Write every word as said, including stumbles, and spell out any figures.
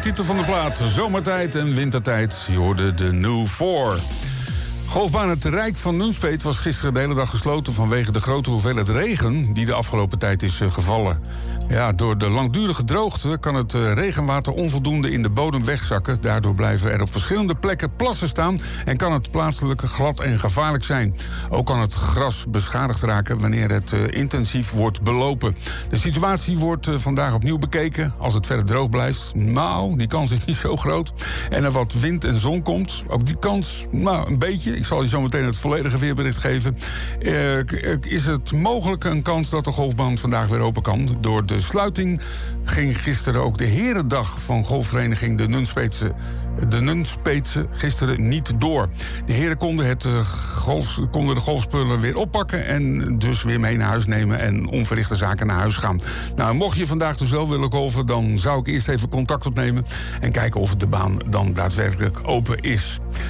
titel van de plaat. Zomertijd en wintertijd. Je hoorde de New Four. Golfbaan Het Rijk van Nunspeet was gisteren de hele dag gesloten vanwege de grote hoeveelheid regen die de afgelopen tijd is gevallen. Ja, door de langdurige droogte kan het regenwater onvoldoende in de bodem wegzakken. Daardoor blijven er op verschillende plekken plassen staan en kan het plaatselijk glad en gevaarlijk zijn. Ook kan het gras beschadigd raken wanneer het uh, intensief wordt belopen. De situatie wordt uh, vandaag opnieuw bekeken als het verder droog blijft. Nou, die kans is niet zo groot. En er wat wind en zon komt. Ook die kans, nou, een beetje. Ik zal je zo meteen het volledige weerbericht geven. Uh, is het mogelijk een kans dat de golfbaan vandaag weer open kan? Door de sluiting ging gisteren ook de herendag van golfvereniging de Nunspeetse, de Nunspeetse gisteren niet door. De heren konden, het, uh, golf, konden de golfspullen weer oppakken en dus weer mee naar huis nemen en onverrichte zaken naar huis gaan. Nou, mocht je vandaag dus wel willen golfen, dan zou ik eerst even contact opnemen en kijken of de baan dan daadwerkelijk open is.